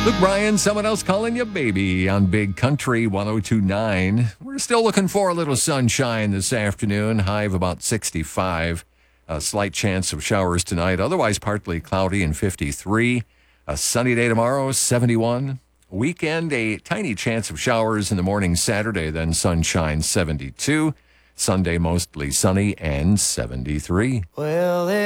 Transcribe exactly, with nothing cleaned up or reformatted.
Luke Bryan, someone else calling you baby on Big Country one oh two point nine. We're still looking for a little sunshine this afternoon, high of about sixty-five. A slight chance of showers tonight, otherwise partly cloudy and fifty-three. A sunny day tomorrow, seventy-one. Weekend, a tiny chance of showers in the morning Saturday, then sunshine, seventy-two. Sunday, mostly sunny and seventy-three. Well,